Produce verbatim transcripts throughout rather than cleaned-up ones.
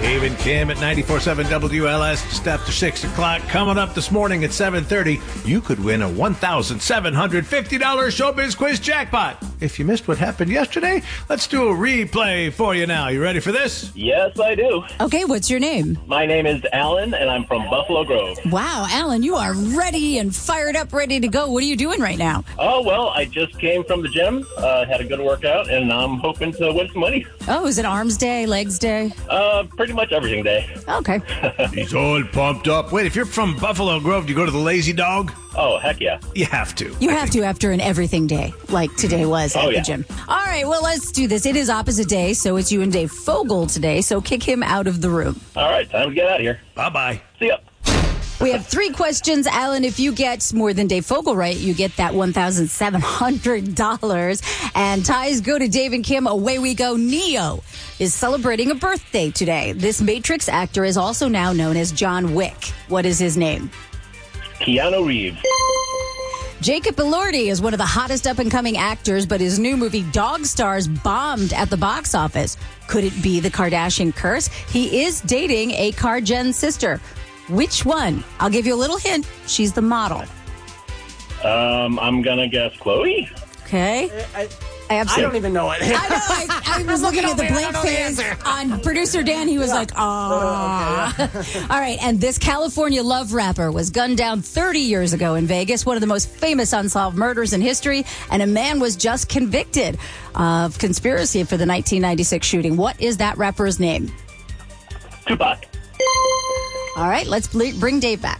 Dave and Kim at ninety-four point seven W L S just after six o'clock. Coming up this morning at seven thirty, you could win a one thousand seven hundred fifty dollars Showbiz Quiz jackpot. If you missed what happened yesterday, let's do a replay for you now. You ready for this? Yes, I do. Okay, what's your name? My name is Alan, and I'm from Buffalo Grove. Wow, Alan, you are ready and fired up, ready to go. What are you doing right now? Oh, well, I just came from the gym, uh, had a good workout, and I'm hoping to win some money. Oh, is it arms day, legs day? Uh, pretty much everything day. Okay. He's all pumped up. Wait, if you're from Buffalo Grove, do you go to the Lazy Dog? Oh, heck yeah. You have to. You have to after an everything day, like today was at Oh, yeah. the gym. All right, well, let's do this. It is opposite day, so it's you and Dave Fogel today, so kick him out of the room. All right, time to get out of here. Bye-bye. See ya. We have three questions. Alan, if you get more than Dave Fogel right, you get that one thousand seven hundred dollars. And ties go to Dave and Kim. Away we go. Neo is celebrating a birthday today. This Matrix actor is also now known as John Wick. What is his name? Keanu Reeves. Jacob Elordi is one of the hottest up-and-coming actors, but his new movie Dog Stars bombed at the box office. Could it be the Kardashian curse? He is dating a Kardashian sister. Which one? I'll give you a little hint. She's the model. Um, I'm going to guess Chloe. Okay. I, I, I don't even know it. I know. I, I was looking at the blank face on producer Dan. He was like, "Ah." All right. And this California love rapper was gunned down thirty years ago in Vegas, one of the most famous unsolved murders in history. And a man was just convicted of conspiracy for the nineteen ninety-six shooting. What is that rapper's name? Tupac. All right. Let's bl- bring Dave back.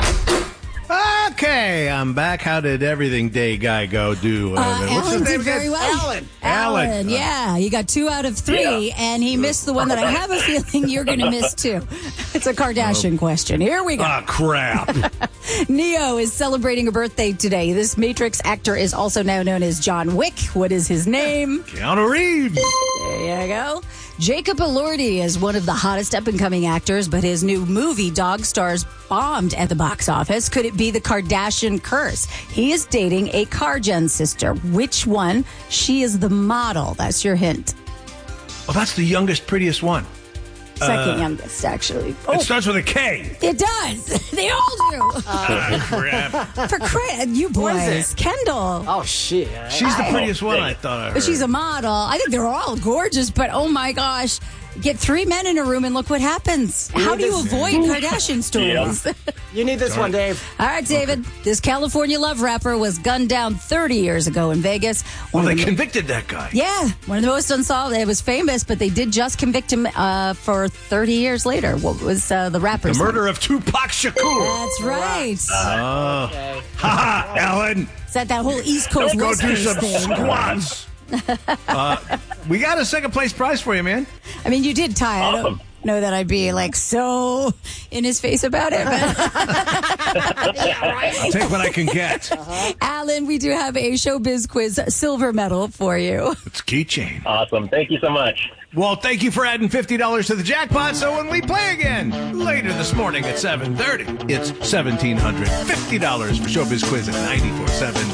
Okay, I'm back. How did everything day guy go do? Uh, What's his Alan name did again? very well. Alan. Alan, Alan. yeah. He got two out of three, Yeah. and he missed the one that I have a feeling you're going to miss, too. It's a Kardashian question. Here we go. Ah, crap. Neo is celebrating a birthday today. This Matrix actor is also now known as John Wick. What is his name? Keanu Reeves. There you go. Jacob Elordi is one of the hottest up-and-coming actors, but his new movie, Dog Stars, bombed at the box office. Could it be the Kardashian curse? He is dating a Kardashian sister. Which one? She is the model. That's your hint. Oh, that's the youngest, prettiest one. Second youngest, actually. Oh, It starts with a K. it does. They all do. Ah, crap. For credit, you boys. is it? Kendall. Oh, shit. She's the Oh, prettiest one, dang I it. thought I heard. But she's a model. I think they're all gorgeous, but oh my gosh. Get three men in a room and look what happens. How do you avoid Kardashian stories? You need this one, Dave. All right, David. This California love rapper was gunned down thirty years ago in Vegas. Well, One they of the- convicted that guy. yeah, one of the most unsolved. It was famous, but they did just convict him uh, for thirty years later. What was uh, the The rapper's name? murder of Tupac Shakur. That's right. Oh. Okay. Ha, Alan. Is that that whole East Coast Don't go West do Coast some thing? squats. uh, we got a second place prize for you, man. I mean, you did tie. I don't Awesome. know that I'd be like so in his face about it, but I'll take what I can get. Alan, we do have a Showbiz Quiz silver medal for you. It's keychain. Awesome. Thank you so much. Well, thank you for adding fifty dollars to the jackpot. So when we play again later this morning at seven thirty, it's one thousand seven hundred fifty dollars for Showbiz Quiz at ninety-four point seven